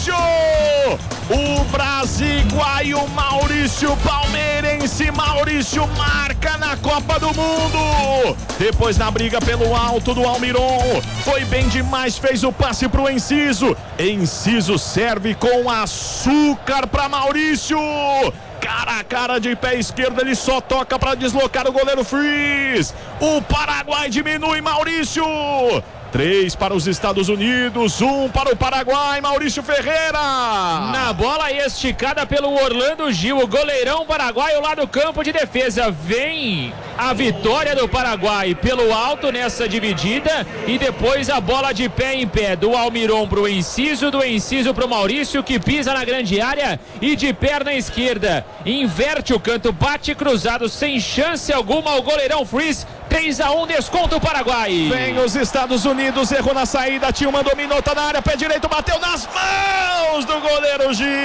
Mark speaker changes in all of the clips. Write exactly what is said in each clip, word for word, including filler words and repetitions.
Speaker 1: Maurício! O brasiguaio Maurício Palmeirense Maurício marca na Copa do Mundo. Depois na briga pelo alto do Almiron, foi bem demais, fez o passe pro Enciso. Enciso serve com açúcar para Maurício. Cara a cara de pé esquerdo, ele só toca para deslocar o goleiro Freeze. O Paraguai diminui, Maurício. Três para os Estados Unidos, um para o Paraguai, Maurício Ferreira.
Speaker 2: Na bola esticada pelo Orlando Gil, o goleirão paraguaio lá do campo de defesa. Vem a vitória do Paraguai pelo alto nessa dividida e depois a bola de pé em pé do Almiron pro Enciso, do Enciso pro Maurício, que pisa na grande área e de perna esquerda inverte o canto, bate cruzado sem chance alguma, o goleirão Freeze. três a um, desconto o Paraguai.
Speaker 1: Vem os Estados Unidos, errou na saída, Tillman dominou, tá na área, pé direito, bateu nas mãos do goleiro Gil.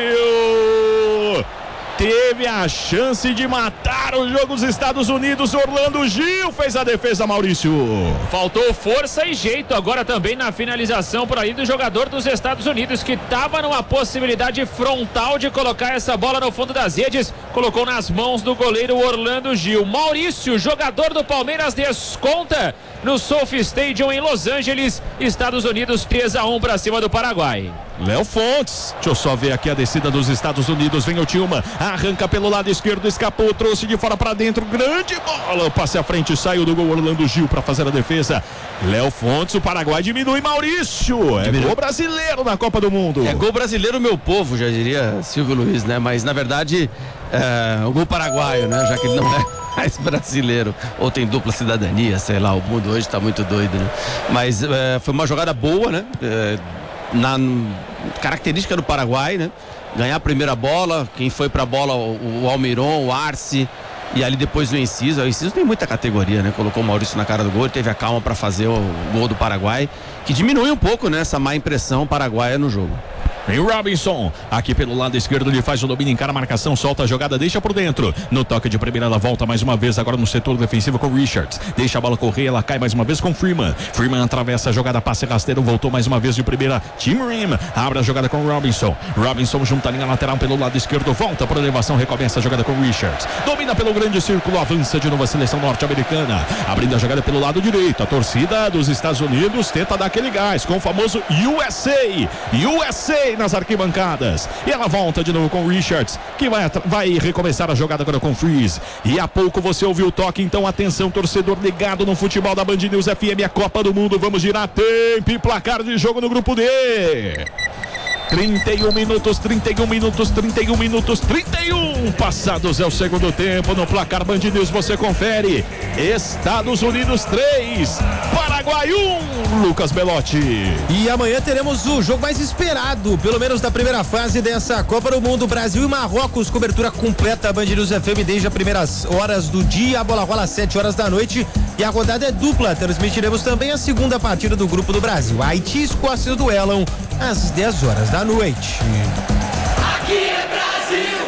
Speaker 1: Teve a chance de matar o jogo dos Estados Unidos, Orlando Gil fez a defesa, Maurício.
Speaker 2: Faltou força e jeito agora também na finalização por aí do jogador dos Estados Unidos, que estava numa possibilidade frontal de colocar essa bola no fundo das redes, colocou nas mãos do goleiro Orlando Gil. Maurício, jogador do Palmeiras, desconta no Sophie Stadium em Los Angeles, Estados Unidos, três a um para cima do Paraguai.
Speaker 1: Léo Fontes, deixa eu só ver aqui a descida dos Estados Unidos, vem o Tillman, arranca pelo lado esquerdo, escapou, trouxe de fora para dentro, grande bola, o passe à frente, saiu do gol, Orlando Gil para fazer a defesa. Léo Fontes, o Paraguai diminui, Maurício, é diminui. Gol brasileiro na Copa do Mundo.
Speaker 3: É gol brasileiro, meu povo, já diria Silvio Luiz, né? Mas na verdade é o gol paraguaio, né? Já que ele não é mais brasileiro, ou tem dupla cidadania, sei lá, o mundo hoje tá muito doido, né? Mas é, foi uma jogada boa, né? É, na característica do Paraguai, né? Ganhar a primeira bola, quem foi pra bola, o, o Almiron, o Arce, e ali depois o Enciso. O Enciso tem muita categoria, né? Colocou o Maurício na cara do gol, teve a calma para fazer o, o gol do Paraguai, que diminui um pouco, né, essa má impressão paraguaia no jogo.
Speaker 1: Vem o Robinson, aqui pelo lado esquerdo, ele faz o domínio, encara a marcação, solta a jogada, deixa por dentro. No toque de primeira, ela volta mais uma vez, agora no setor defensivo com o Richards. Deixa a bola correr, ela cai mais uma vez com o Freeman. Freeman atravessa a jogada, passe rasteiro, voltou mais uma vez de primeira. Tim Rim, abre a jogada com o Robinson. Robinson junta a linha lateral pelo lado esquerdo, volta para a elevação, recomeça a jogada com o Richards. Domina pelo grande círculo, avança de novo a seleção norte-americana. Abrindo a jogada pelo lado direito, a torcida dos Estados Unidos tenta dar aquele gás com o famoso U S A. U S A nas arquibancadas. E ela volta de novo com o Richards, que vai, vai recomeçar a jogada agora com o Freeze. E há pouco você ouviu o toque, então atenção, torcedor ligado no futebol da Band News F M, a Copa do Mundo. Vamos girar tempo e placar de jogo no grupo D. trinta e um minutos, trinta e um minutos, trinta e um minutos, trinta e um passados é o segundo tempo. No placar Band News você confere: Estados Unidos três, Paraguai um. Lucas Belotti.
Speaker 4: E amanhã teremos o jogo mais esperado, pelo menos da primeira fase dessa Copa do Mundo, Brasil e Marrocos. Cobertura completa Band News F M desde as primeiras horas do dia. A bola rola às sete horas da noite e a rodada é dupla. Transmitiremos também a segunda partida do grupo do Brasil. Haiti e Escócia duelam às dez horas da noite.
Speaker 5: Aqui é Brasil.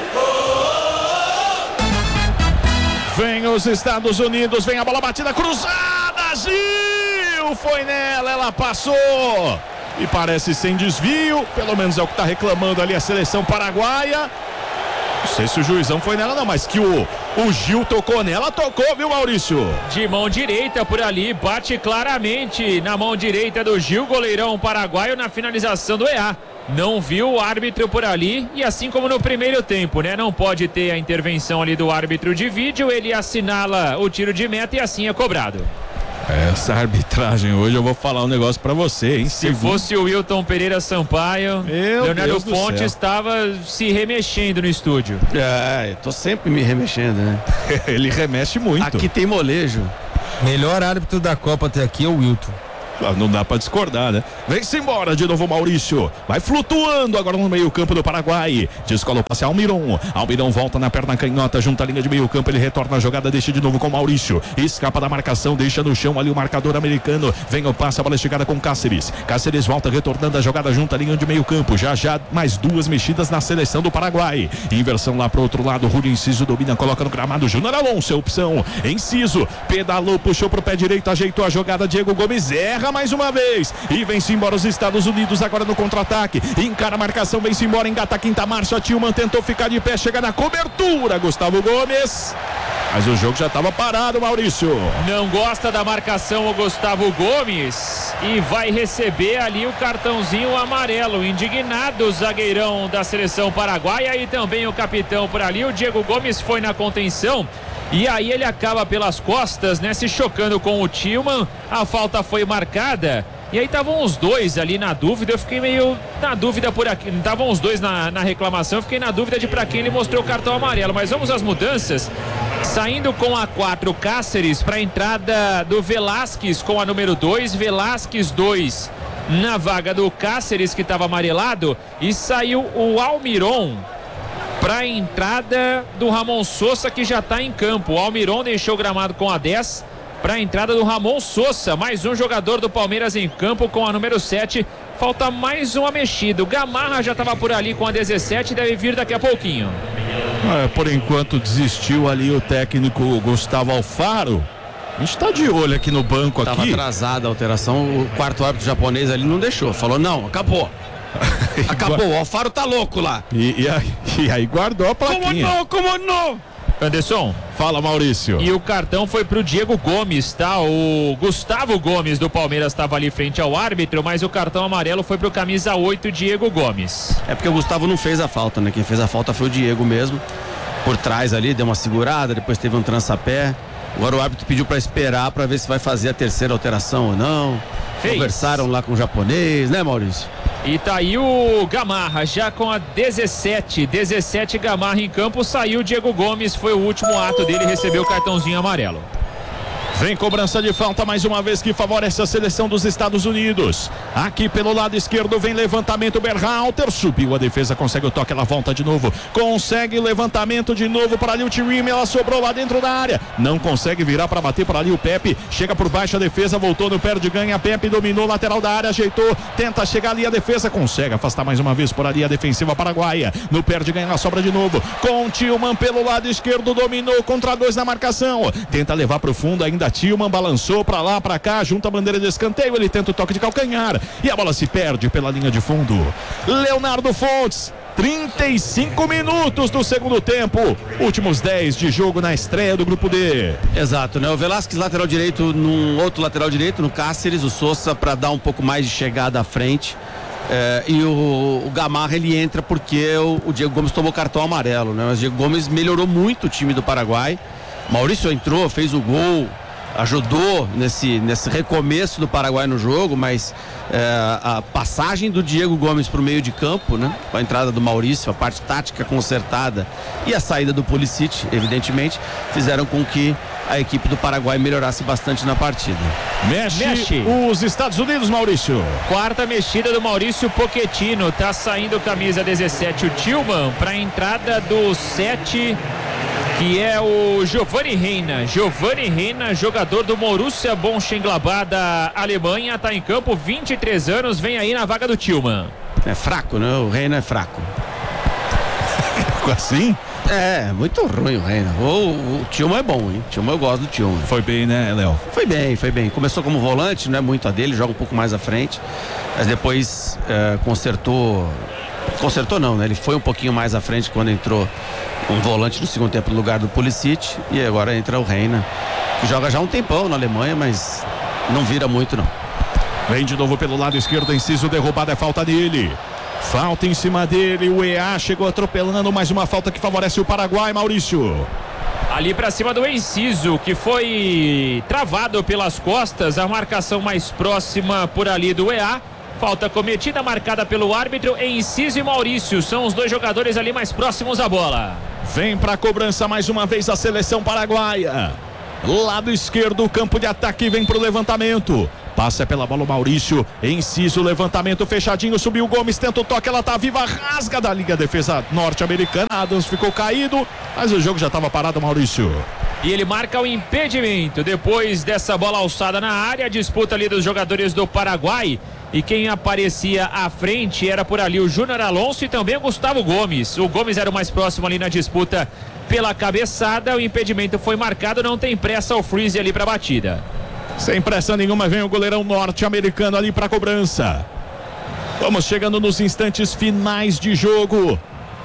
Speaker 5: Oh,
Speaker 1: oh, oh. Vem os Estados Unidos, vem a bola batida cruzada, Gil foi nela, ela passou e parece sem desvio, pelo menos é o que está reclamando ali a seleção paraguaia. Não sei se o juizão foi nela não, mas que o, o Gil tocou nela, tocou, viu, Maurício?
Speaker 2: De mão direita por ali, bate claramente na mão direita do Gil, goleirão paraguaio, na finalização do E A. Não viu o árbitro por ali, e assim como no primeiro tempo, né? Não pode ter a intervenção ali do árbitro de vídeo, ele assinala o tiro de meta e assim é cobrado.
Speaker 1: Essa arbitragem hoje, eu vou falar um negócio pra você, hein?
Speaker 2: Se Segundo... fosse o Wilton Pereira Sampaio, Meu Leonardo Fonte estava se remexendo no estúdio.
Speaker 3: É, eu tô sempre me remexendo, né?
Speaker 1: Ele remexe muito.
Speaker 3: Aqui tem molejo.
Speaker 4: Melhor árbitro da Copa até aqui é o Wilton.
Speaker 1: Não dá pra discordar, né? Vem-se embora de novo, Maurício. Vai flutuando agora no meio campo do Paraguai. Descola o passe Almiron. Almiron volta na perna canhota, junta a linha de meio campo. Ele retorna a jogada, deixa de novo com Maurício. Escapa da marcação, deixa no chão ali o marcador americano. Vem o passe, a bola esticada com Cáceres. Cáceres volta retornando a jogada, junta a linha de meio campo. Já já mais duas mexidas na seleção do Paraguai. Inversão lá pro outro lado. Rúlio Enciso domina, coloca no gramado. Júnior Alonso, opção. Enciso pedalou, puxou pro pé direito, ajeitou a jogada. Diego Gomes erra. erra mais uma vez e vem-se embora os Estados Unidos agora no contra-ataque. Encara a marcação, vem-se embora, engata a quinta marcha. Tillman tentou ficar de pé, chega na cobertura. Gustavo Gomes. Mas o jogo já estava parado, Maurício.
Speaker 2: Não gosta da marcação o Gustavo Gomes e vai receber ali o cartãozinho amarelo. Indignado o zagueirão da seleção paraguaia e também o capitão por ali. O Diego Gomes foi na contenção e aí ele acaba pelas costas, né, se chocando com o Tillman. A falta foi marcada. E aí estavam os dois ali na dúvida, eu fiquei meio na dúvida por aqui, estavam os dois na, na reclamação, eu fiquei na dúvida de para quem ele mostrou o cartão amarelo, mas vamos às mudanças. Saindo com a quatro, Cáceres para a entrada do Velasquez com a número dois, Velasquez dois na vaga do Cáceres que estava amarelado, e saiu o Almiron para a entrada do Ramon Sosa que já está em campo. O Almiron deixou o gramado com a dez para a entrada do Ramon Sosa, mais um jogador do Palmeiras em campo com a número sete. Falta mais uma mexida. O Gamarra já estava por ali com a dezessete, deve vir daqui a pouquinho.
Speaker 1: É, por enquanto desistiu ali o técnico Gustavo Alfaro. A gente está de olho aqui no banco.
Speaker 3: Tava
Speaker 1: aqui.
Speaker 3: atrasada a alteração, o quarto árbitro japonês ali não deixou, falou não, acabou. Acabou, o Alfaro tá louco lá.
Speaker 1: E, e, aí, e aí guardou a plaquinha.
Speaker 3: Como não, como não?
Speaker 2: Anderson,
Speaker 1: fala, Maurício.
Speaker 2: E o cartão foi pro Diego Gomes, tá? O Gustavo Gomes do Palmeiras estava ali frente ao árbitro, mas o cartão amarelo foi pro camisa oito, Diego Gomes.
Speaker 3: É porque o Gustavo não fez a falta, né? Quem fez a falta foi o Diego mesmo. Por trás ali, deu uma segurada, depois teve um trançapé. Agora o árbitro pediu para esperar para ver se vai fazer a terceira alteração ou não. Fez. Conversaram lá com o japonês, né, Maurício?
Speaker 2: E tá aí o Gamarra já com a dezessete, dezessete Gamarra em campo, saiu o Diego Gomes, foi o último ato dele, recebeu o cartãozinho amarelo.
Speaker 1: Vem cobrança de falta mais uma vez que favorece a seleção dos Estados Unidos. Aqui pelo lado esquerdo vem levantamento, Berhalter subiu a defesa, consegue o toque, ela volta de novo, consegue levantamento de novo para ali o Tirime, ela sobrou lá dentro da área, não consegue virar para bater para ali o Pepe, chega por baixo a defesa, voltou no perde ganha, Pepe dominou lateral da área, ajeitou, tenta chegar ali a defesa, consegue afastar mais uma vez por ali a defensiva paraguaia, no perde ganha, ela sobra de novo, com Tillman pelo lado esquerdo, dominou contra dois na marcação, tenta levar para o fundo ainda. Tillman balançou pra lá, pra cá, junto à bandeira de escanteio, ele tenta o toque de calcanhar e a bola se perde pela linha de fundo. Leonardo Fontes, trinta e cinco minutos do segundo tempo, últimos dez de jogo na estreia do grupo D.
Speaker 3: Exato, né? O Velasquez lateral direito, num outro lateral direito, no Cáceres, o Sosa para dar um pouco mais de chegada à frente. É, e o, o Gamarra ele entra porque o, o Diego Gomes tomou cartão amarelo, né? Mas o Diego Gomes melhorou muito o time do Paraguai. Maurício entrou, fez o gol, ajudou nesse, nesse recomeço do Paraguai no jogo, mas é, a passagem do Diego Gomes para o meio de campo, né? A entrada do Maurício, a parte tática consertada e a saída do Pulisic, evidentemente, fizeram com que a equipe do Paraguai melhorasse bastante na partida.
Speaker 1: Mexe,
Speaker 2: Mexe.
Speaker 1: os Estados Unidos, Maurício.
Speaker 2: Quarta mexida do Maurício Pochettino, tá saindo camisa dezessete o Tillman para a entrada do sete, que é o Giovanni Reina. Giovanni Reina, jogador do Borussia Mönchengladbach da Alemanha, tá em campo, vinte e três anos, vem aí na vaga do Tillman.
Speaker 3: É fraco, né? O Reina é fraco.
Speaker 1: Assim?
Speaker 3: É, muito ruim o Reina. O, o Tillman é bom, hein? O Tillman, eu gosto do Tillman.
Speaker 1: Foi bem, né, Léo?
Speaker 3: Foi bem, foi bem. Começou como volante, não é muito a dele, joga um pouco mais à frente, mas depois é, consertou. Consertou não, né? Ele foi um pouquinho mais à frente quando entrou um volante no segundo tempo no lugar do Pulisic, e agora entra o Reina, que joga já há um tempão na Alemanha, mas não vira muito não.
Speaker 1: Vem de novo pelo lado esquerdo, Enciso, derrubada, é falta dele. Falta em cima dele, o E A chegou atropelando, mais uma falta que favorece o Paraguai, Maurício.
Speaker 2: Ali pra cima do Enciso, que foi travado pelas costas, a marcação mais próxima por ali do E A. Falta cometida, marcada pelo árbitro. Enciso e Maurício são os dois jogadores ali mais próximos à bola.
Speaker 1: Vem pra cobrança mais uma vez a seleção paraguaia. Lado esquerdo, o campo de ataque, vem pro levantamento. Passa pela bola o Maurício, Enciso, levantamento fechadinho, subiu o Gomes, tenta o toque, ela tá viva, rasga da Liga Defesa Norte-Americana. Adams ficou caído, mas o jogo já estava parado, Maurício.
Speaker 2: E ele marca o impedimento depois dessa bola alçada na área, a disputa ali dos jogadores do Paraguai. E quem aparecia à frente era por ali o Júnior Alonso e também o Gustavo Gomes. O Gomes era o mais próximo ali na disputa pela cabeçada. O impedimento foi marcado, não tem pressa o Freeze ali para a batida.
Speaker 1: Sem pressa nenhuma, vem o goleirão norte-americano ali para cobrança. Vamos chegando nos instantes finais de jogo.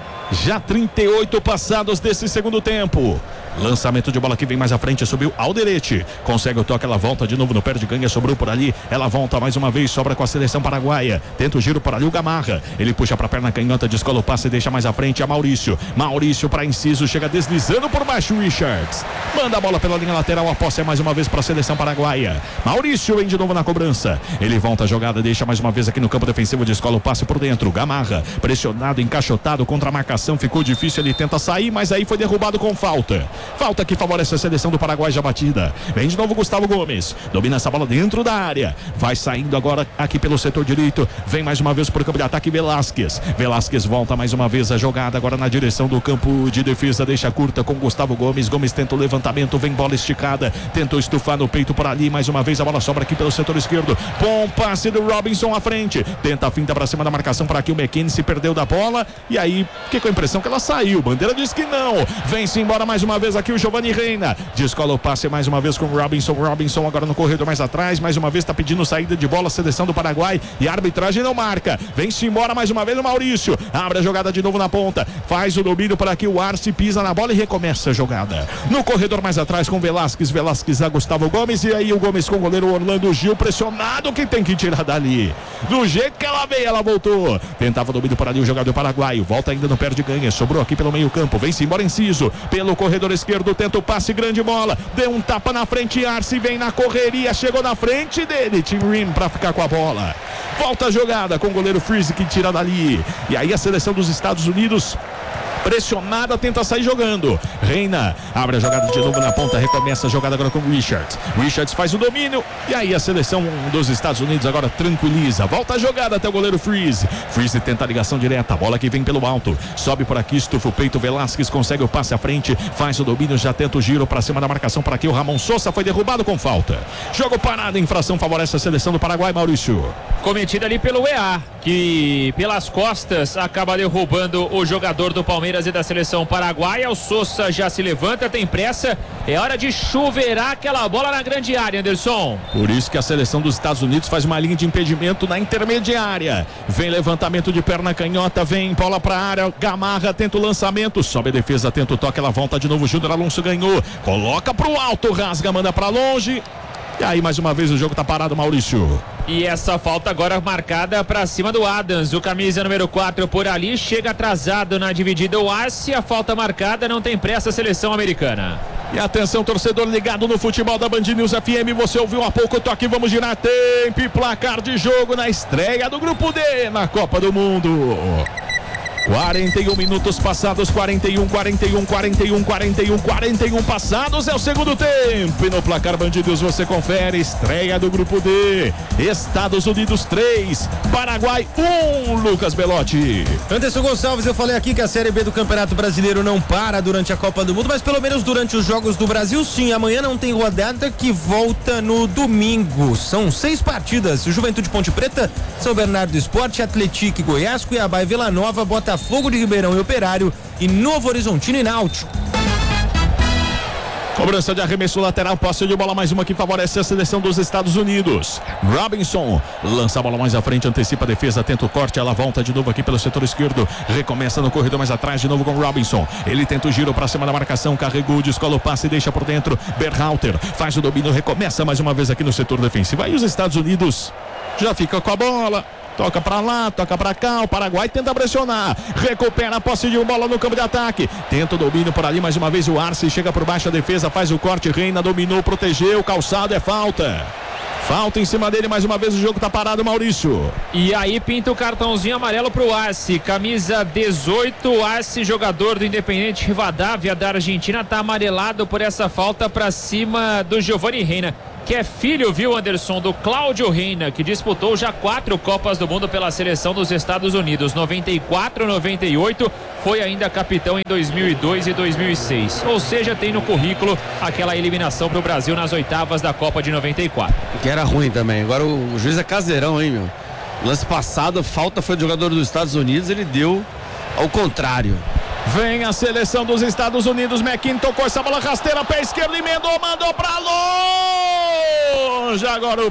Speaker 1: Já trinta e oito passados desse segundo tempo. Lançamento de bola que vem mais à frente, subiu Alderete, consegue o toque, ela volta de novo no pé de ganha, sobrou por ali, ela volta mais uma vez, sobra com a seleção paraguaia, tenta o giro por ali o Gamarra, ele puxa para a perna canhota, descola o passe e deixa mais à frente a Maurício, Maurício para Inciso, chega deslizando por baixo Richards, manda a bola pela linha lateral, a posse é mais uma vez para a seleção paraguaia, Maurício vem de novo na cobrança, ele volta a jogada, deixa mais uma vez aqui no campo defensivo, descola o passe por dentro, Gamarra, pressionado, encaixotado contra a marcação, ficou difícil, ele tenta sair, mas aí foi derrubado com falta. Falta que favorece a seleção do Paraguai já batida. Vem de novo Gustavo Gomes. Domina essa bola dentro da área. Vai saindo agora aqui pelo setor direito. Vem mais uma vez por campo de ataque Velasquez. Velasquez volta mais uma vez a jogada agora na direção do campo de defesa. Deixa curta com Gustavo Gomes. Gomes tenta o levantamento. Vem bola esticada. Tentou estufar no peito por ali. Mais uma vez a bola sobra aqui pelo setor esquerdo. Bom passe do Robinson à frente. Tenta a finta para cima da marcação para aqui. O McKinney se perdeu da bola. E aí fiquei com a impressão que ela saiu. Bandeira diz que não. Vem-se embora mais uma vez aqui o Giovanni Reina, descola o passe mais uma vez com o Robinson, Robinson agora no corredor mais atrás, mais uma vez está pedindo saída de bola, seleção do Paraguai e a arbitragem não marca, vem-se embora mais uma vez o Maurício, abre a jogada de novo na ponta, faz o domínio por aqui, o Arce pisa na bola e recomeça a jogada, no corredor mais atrás com Velasquez, Velasquez a Gustavo Gomes e aí o Gomes com o goleiro Orlando Gil, pressionado, que tem que tirar dali, do jeito que ela veio, ela voltou, tentava o domínio por ali o jogador paraguaio, volta ainda no pé de ganha, sobrou aqui pelo meio campo, vem-se embora Inciso, pelo corredor esquerdo, tenta o passe, grande bola, deu um tapa na frente, Arce vem na correria, chegou na frente dele, Tim Rim pra ficar com a bola, volta a jogada com o goleiro Freeze que tira dali, e aí a seleção dos Estados Unidos pressionada, tenta sair jogando. Reina abre a jogada de novo na ponta, recomeça a jogada agora com o Richards. Richards faz o domínio e aí a seleção dos Estados Unidos agora tranquiliza. Volta a jogada até o goleiro Freeze. Freeze tenta a ligação direta, a bola que vem pelo alto. Sobe por aqui, estufa o peito. Velasquez consegue o passe à frente, faz o domínio, já tenta o giro para cima da marcação para aqui. O Ramon Sousa foi derrubado com falta. Jogo parado, infração favorece a seleção do Paraguai, Maurício.
Speaker 2: Cometida ali pelo E A, que pelas costas acaba derrubando o jogador do Palmeiras e da seleção paraguaia. O Sousa já se levanta, tem pressa, é hora de chuveirar aquela bola na grande área, Anderson.
Speaker 1: Por isso que a seleção dos Estados Unidos faz uma linha de impedimento na intermediária. Vem levantamento de perna canhota, vem bola pra área, Gamarra tenta o lançamento, sobe a defesa, tenta o toque, ela volta de novo, Júnior Alonso ganhou, coloca pro alto, rasga, manda pra longe. E aí mais uma vez o jogo tá parado, Maurício.
Speaker 2: E essa falta agora marcada para cima do Adams, o camisa número quatro por ali, chega atrasado na dividida o Arce, a falta marcada, não tem pressa a seleção americana.
Speaker 1: E atenção, torcedor ligado no futebol da Band News F M, você ouviu há pouco o toque, vamos girar tempo e placar de jogo na estreia do Grupo D na Copa do Mundo. quarenta e um minutos passados, quarenta e um, quarenta e um, quarenta e um, quarenta e um, quarenta e um passados, é o segundo tempo. E no placar Band News você confere, estreia do Grupo D, Estados Unidos três, Paraguai um, Lucas Belotti.
Speaker 4: Anderson Gonçalves, eu falei aqui que a Série B do Campeonato Brasileiro não para durante a Copa do Mundo, mas pelo menos durante os Jogos do Brasil sim, amanhã não tem rodada que volta no domingo, são seis partidas, Juventude Ponte Preta, São Bernardo Sport, Atlético Goiás, Cuiabá e Vila Nova, Botafogo Fogo de Ribeirão e Operário e Novo Horizontino e Náutico.
Speaker 1: Cobrança de arremesso lateral, posse de bola, mais uma que favorece a seleção dos Estados Unidos. Robinson lança a bola mais à frente, antecipa a defesa, tenta o corte, ela volta de novo aqui pelo setor esquerdo, recomeça no corredor mais atrás, de novo com Robinson, ele tenta o giro para cima da marcação, carregou, descola o passe e deixa por dentro, Berhalter faz o domínio, recomeça mais uma vez aqui no setor defensivo, aí os Estados Unidos já fica com a bola. Toca pra lá, toca pra cá, o Paraguai tenta pressionar, recupera a posse de bola no campo de ataque, tenta o domínio por ali, mais uma vez o Arce chega por baixo, a defesa faz o corte, Reina dominou, protegeu, calçado, é falta. Falta em cima dele, mais uma vez o jogo tá parado, Maurício.
Speaker 2: E aí pinta o cartãozinho amarelo pro Arce, camisa dezoito, Arce, jogador do Independente Rivadavia da Argentina, tá amarelado por essa falta pra cima do Giovanni Reina, que é filho, viu, Anderson, do Cláudio Reina, que disputou já quatro Copas do Mundo pela seleção dos Estados Unidos, noventa e quatro, noventa e oito, foi ainda capitão em dois mil e dois e dois mil e seis, ou seja, tem no currículo aquela eliminação pro Brasil nas oitavas da Copa de noventa e quatro.
Speaker 3: Que era ruim também, agora o, o juiz é caseirão, hein, meu? Lance passado, a falta foi do jogador dos Estados Unidos, ele deu ao contrário.
Speaker 1: Vem a seleção dos Estados Unidos, McKinney tocou essa bola rasteira, pé esquerdo, emendou, mandou pra longe agora o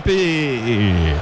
Speaker 1: Pepe.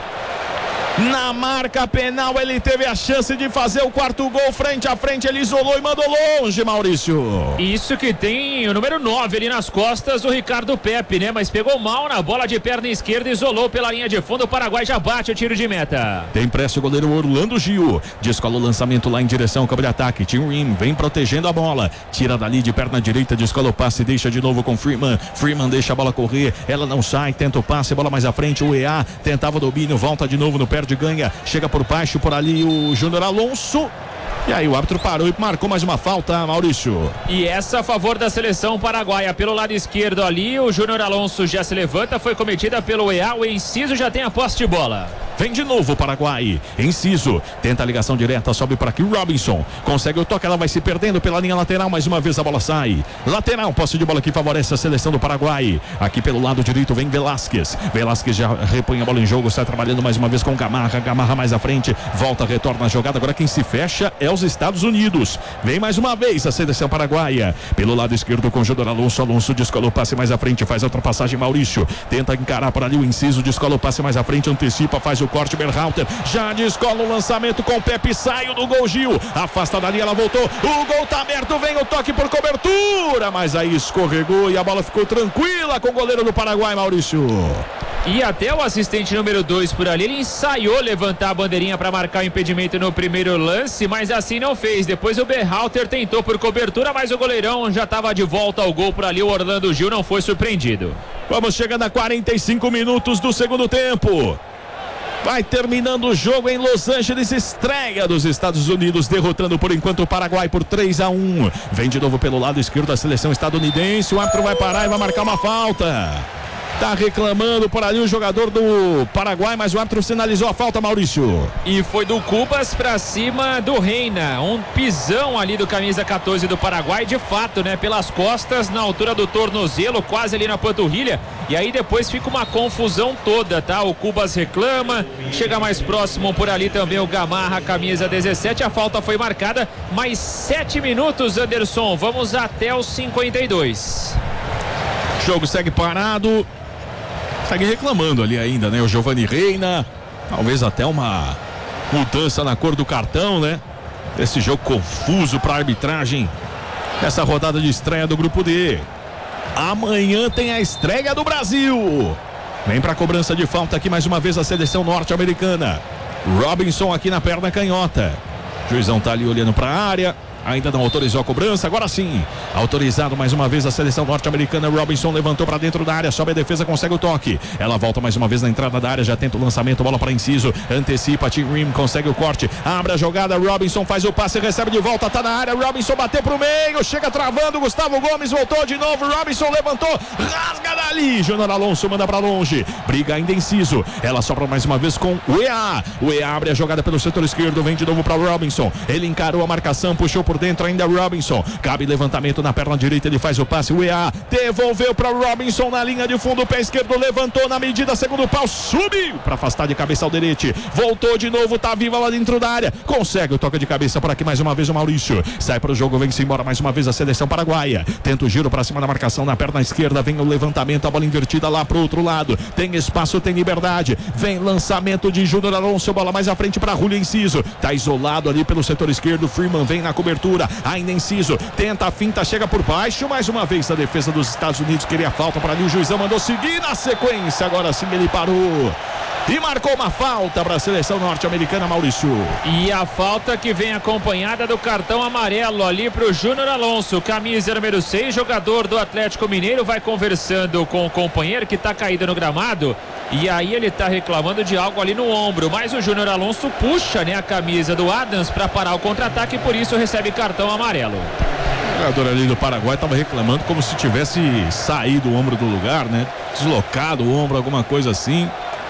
Speaker 1: Na marca penal ele teve a chance de fazer o quarto gol frente a frente, ele isolou e mandou longe, Maurício.
Speaker 2: Isso que tem o número nove ali nas costas, o Ricardo Pepe, né? Mas pegou mal na bola de perna esquerda, isolou pela linha de fundo, o Paraguai já bate o tiro de meta.
Speaker 1: Tem pressa o goleiro Orlando Gil, descola o lançamento lá em direção ao campo de ataque, Tim Rim vem protegendo a bola, tira dali de perna direita, descola o passe, deixa de novo com Freeman, Freeman deixa a bola correr, ela não sai, tenta o passe, bola mais à frente, o E A tentava o domínio, volta de novo no pé de ganha, chega por baixo, por ali o Júnior Alonso. E aí o árbitro parou e marcou mais uma falta, Maurício.
Speaker 2: E essa a favor da seleção paraguaia. Pelo lado esquerdo ali, o Júnior Alonso já se levanta, foi cometida pelo E A, o Enciso já tem a posse de bola.
Speaker 1: Vem de novo o Paraguai, Enciso, tenta a ligação direta, sobe para aqui o Robinson, consegue o toque, ela vai se perdendo pela linha lateral, mais uma vez a bola sai, lateral, posse de bola que favorece a seleção do Paraguai, aqui pelo lado direito vem Velasquez, Velasquez já repõe a bola em jogo, está trabalhando mais uma vez com Gamarra, Gamarra mais à frente, volta, retorna a jogada, agora quem se fecha é os Estados Unidos, vem mais uma vez a seleção paraguaia, pelo lado esquerdo com o Júnior Alonso, Alonso descola o passe mais à frente, faz a ultrapassagem, Maurício, tenta encarar por ali o Enciso, descola o passe mais à frente, antecipa, faz o corte, Berhalter, já descola o lançamento com o Pepe, saiu do gol Gil, afasta dali, ela voltou, o gol tá aberto, vem o toque por cobertura, mas aí escorregou e a bola ficou tranquila com o goleiro do Paraguai, Maurício.
Speaker 2: E até o assistente número dois por ali, ele ensaiou levantar a bandeirinha para marcar o impedimento no primeiro lance, mas assim não fez. Depois o Berhalter tentou por cobertura, mas o goleirão já estava de volta ao gol por ali. O Orlando Gil não foi surpreendido.
Speaker 1: Vamos chegando a quarenta e cinco minutos do segundo tempo. Vai terminando o jogo em Los Angeles, estreia dos Estados Unidos, derrotando por enquanto o Paraguai por três a um. Vem de novo pelo lado esquerdo a seleção estadunidense, o árbitro vai parar e vai marcar uma falta. Tá reclamando por ali o jogador do Paraguai, mas o árbitro sinalizou a falta, Maurício.
Speaker 2: E foi do Cubas pra cima do Reina, um pisão ali do camisa quatorze do Paraguai, de fato, né, pelas costas, na altura do tornozelo, quase ali na panturrilha, e aí depois fica uma confusão toda, tá? O Cubas reclama, chega mais próximo por ali também o Gamarra, camisa dezessete, a falta foi marcada, mais sete minutos, Anderson, vamos até os cinquenta e dois.
Speaker 1: O jogo segue parado. Segue reclamando ali ainda, né? O Giovanni Reina. Talvez até uma mudança na cor do cartão, né? Esse jogo confuso para a arbitragem. Essa rodada de estreia do grupo D. Amanhã tem a estreia do Brasil. Vem para a cobrança de falta aqui mais uma vez a seleção norte-americana. Robinson aqui na perna canhota. O juizão tá ali olhando para a área. Ainda não autorizou a cobrança, agora sim autorizado mais uma vez a seleção norte-americana. Robinson levantou para dentro da área, sobe a defesa, consegue o toque, ela volta mais uma vez na entrada da área, já tenta o lançamento, bola para Enciso, antecipa, Tim Rim consegue o corte, abre a jogada, Robinson faz o passe, recebe de volta, tá na área, Robinson bateu pro meio, chega travando, Gustavo Gomes voltou de novo, Robinson levantou, rasga dali, Júnior Alonso manda para longe, briga ainda Enciso, ela sobra mais uma vez com o E A, o E A abre a jogada pelo setor esquerdo, vem de novo para Robinson, ele encarou a marcação, puxou por Por dentro ainda Robinson, cabe levantamento na perna direita, ele faz o passe, o E A devolveu para Robinson na linha de fundo, pé esquerdo levantou na medida, segundo pau, subiu para afastar de cabeça ao Derete, voltou de novo, tá viva lá dentro da área, consegue o toque de cabeça por aqui mais uma vez o Maurício, sai para o jogo, vem-se embora mais uma vez a seleção paraguaia, tenta o giro para cima da marcação na perna esquerda, vem o levantamento, a bola invertida lá pro outro lado, tem espaço, tem liberdade, vem lançamento de Júnior Alonso, bola mais à frente para Julio Enciso, tá isolado ali pelo setor esquerdo, Freeman vem na cobertura, ainda Enciso, tenta a finta, chega por baixo, mais uma vez a defesa dos Estados Unidos queria falta para ali, o juizão mandou seguir na sequência, agora sim ele parou e marcou uma falta para a seleção norte-americana, Maurício.
Speaker 2: E a falta que vem acompanhada do cartão amarelo ali para o Júnior Alonso, camisa número seis, jogador do Atlético Mineiro, vai conversando com o companheiro que está caído no gramado, e aí ele está reclamando de algo ali no ombro, mas o Júnior Alonso puxa, né, a camisa do Adams para parar o contra-ataque, e por isso recebe cartão amarelo.
Speaker 1: O jogador ali do Paraguai estava reclamando como se tivesse saído o ombro do lugar, né? Deslocado o ombro, alguma coisa assim.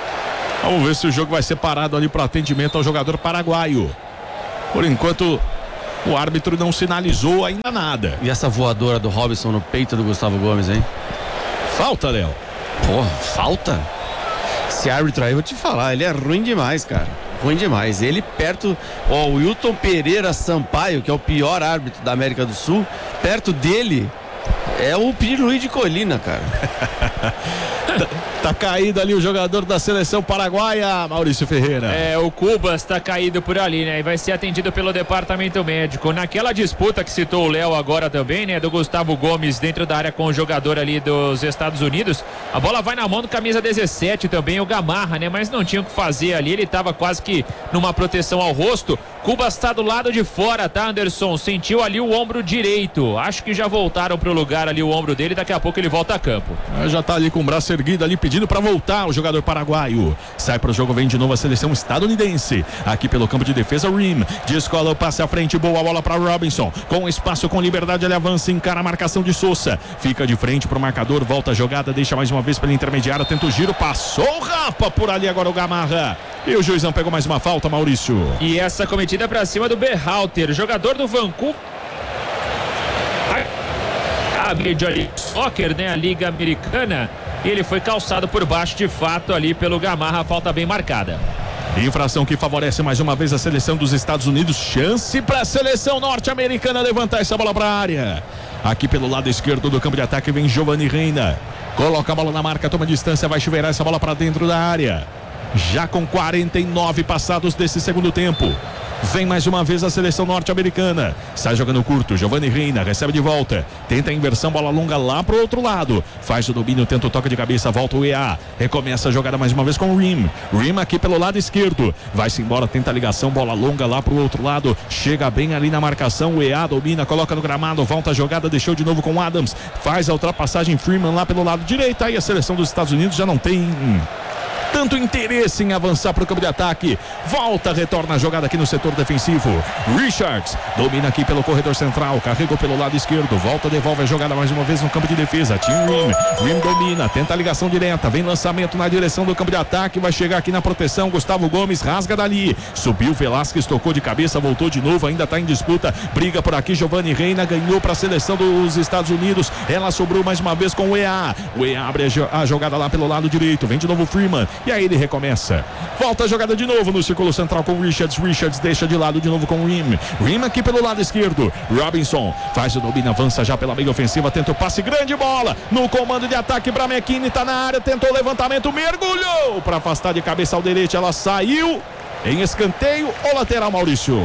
Speaker 1: Vamos ver se o jogo vai ser parado ali para atendimento ao jogador paraguaio. Por enquanto, o árbitro não sinalizou ainda nada.
Speaker 3: E essa voadora do Robinson no peito do Gustavo Gomes, hein?
Speaker 1: Falta, Léo.
Speaker 3: Porra, falta? Esse árbitro aí, vou te falar, ele é ruim demais, cara. Ruim demais. Ele perto, ó, o Wilton Pereira Sampaio, que é o pior árbitro da América do Sul, perto dele é o Piruí de Colina, cara.
Speaker 1: Tá caído ali o jogador da seleção paraguaia, Maurício Ferreira.
Speaker 2: É, o Cubas tá caído por ali, né? E vai ser atendido pelo departamento médico. Naquela disputa que citou o Léo agora também, né? Do Gustavo Gomes dentro da área com o jogador ali dos Estados Unidos. A bola vai na mão do camisa dezessete também, o Gamarra, né? Mas não tinha o que fazer ali, ele tava quase que numa proteção ao rosto. Cubas tá do lado de fora, tá, Anderson? Sentiu ali o ombro direito. Acho que já voltaram pro lugar ali o ombro dele, daqui a pouco ele volta a campo.
Speaker 1: Já tá ali com o braço erguido ali, pedindo para voltar o jogador paraguaio. Sai pro jogo, vem de novo a seleção estadunidense. Aqui pelo campo de defesa, Rim. Descola o passe à frente, boa bola para Robinson. Com espaço, com liberdade, ele avança, encara a marcação de Sousa. Fica de frente pro marcador, volta a jogada, deixa mais uma vez pela intermediária, tenta o giro, passou, rapa por ali agora o Gamarra. E o juizão pegou mais uma falta, Maurício.
Speaker 2: E essa cometida para cima do Berhalter, jogador do Vancouver. A Major League Soccer, né? A Liga Americana. E ele foi calçado por baixo de fato ali pelo Gamarra, falta bem marcada.
Speaker 1: Infração que favorece mais uma vez a seleção dos Estados Unidos. Chance para a seleção norte-americana levantar essa bola para a área. Aqui pelo lado esquerdo do campo de ataque vem Giovanni Reina. Coloca a bola na marca, toma distância, vai chuveirar essa bola para dentro da área. Já com quarenta e nove passados desse segundo tempo. Vem mais uma vez a seleção norte-americana. Sai jogando curto, Giovanni Reina recebe de volta. Tenta a inversão, bola longa lá pro outro lado. Faz o domínio, tenta o toque de cabeça, volta o E A. Recomeça a jogada mais uma vez com o Rim. Rim aqui pelo lado esquerdo. Vai-se embora, tenta a ligação, bola longa lá pro outro lado. Chega bem ali na marcação, o E A domina, coloca no gramado, volta a jogada, deixou de novo com o Adams. Faz a ultrapassagem, Freeman lá pelo lado direito. Aí a seleção dos Estados Unidos já não tem tanto interesse em avançar para o campo de ataque. Volta, retorna a jogada aqui no setor defensivo. Richards domina aqui pelo corredor central, carregou pelo lado esquerdo, volta, devolve a jogada mais uma vez no campo de defesa. Tim Rim, Rim domina, tenta a ligação direta, vem lançamento na direção do campo de ataque, vai chegar aqui na proteção, Gustavo Gomes rasga dali, subiu, Velasquez tocou de cabeça, voltou de novo, ainda está em disputa, briga por aqui, Giovanni Reina ganhou para a seleção dos Estados Unidos, ela sobrou mais uma vez com o E A. O E A abre a jogada lá pelo lado direito, vem de novo Freeman. E aí ele recomeça. Volta a jogada de novo no círculo central com Richards. Richards deixa de lado de novo com o Rim. Rim aqui pelo lado esquerdo. Robinson faz o domínio, avança já pela meia ofensiva. Tenta o passe, grande bola. No comando de ataque para McKinney. Tá na área, tentou o levantamento, mergulhou para afastar de cabeça ao direito. Ela saiu em escanteio ou lateral, Maurício?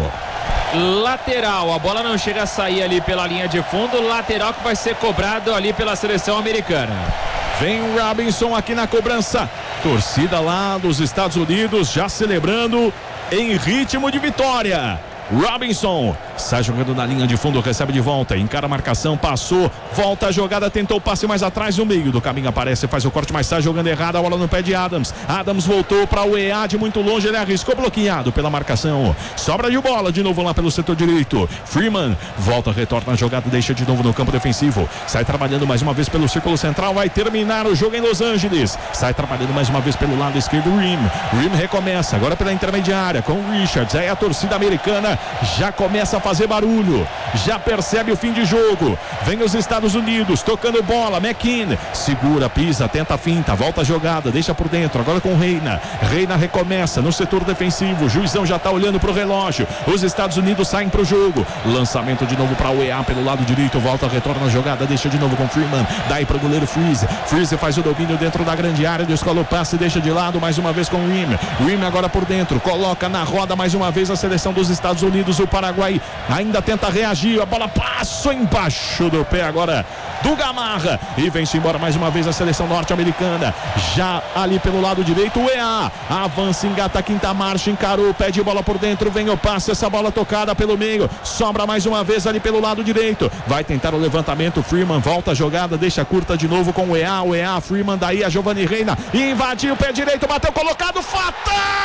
Speaker 2: Lateral, a bola não chega a sair ali pela linha de fundo. Lateral que vai ser cobrado ali pela seleção americana.
Speaker 1: Vem o Robinson aqui na cobrança. Torcida lá dos Estados Unidos já celebrando em ritmo de vitória. Robinson sai jogando na linha de fundo, recebe de volta, encara a marcação, passou, volta a jogada, tentou o passe mais atrás, no meio do caminho aparece, faz o corte, mas sai jogando errado, a bola no pé de Adams. Adams voltou para o E A de muito longe, ele arriscou, bloqueado pela marcação. Sobra de bola de novo lá pelo setor direito. Freeman volta, retorna a jogada, deixa de novo no campo defensivo. Sai trabalhando mais uma vez pelo círculo central, vai terminar o jogo em Los Angeles. Sai trabalhando mais uma vez pelo lado esquerdo, Rim. Rim recomeça, agora pela intermediária com o Richards. Aí a torcida americana já começa a fazer barulho, já percebe o fim de jogo. Vem os Estados Unidos tocando bola, McKinney segura, pisa, tenta a finta, volta a jogada, deixa por dentro, agora com Reina. Reina recomeça no setor defensivo, o juizão já está olhando pro relógio, os Estados Unidos saem pro jogo, lançamento de novo para o E A pelo lado direito, volta, retorna a jogada, deixa de novo com Freeman, daí pro goleiro Freeze. Freeze faz o domínio dentro da grande área, descola o passe, deixa de lado mais uma vez com o Rim. Rim agora por dentro, coloca na roda mais uma vez a seleção dos Estados Unidos. O Paraguai ainda tenta reagir, a bola passou embaixo do pé agora do Gamarra e vem-se embora mais uma vez a seleção norte-americana, já ali pelo lado direito. O E A avança, engata a quinta marcha, encarou, pede bola por dentro, vem o passe, essa bola tocada pelo meio, sobra mais uma vez ali pelo lado direito, vai tentar o levantamento, Freeman volta a jogada, deixa curta de novo com o E A, o E A, Freeman, daí a Giovanni Reina, invadiu o pé direito, bateu colocado, fatal!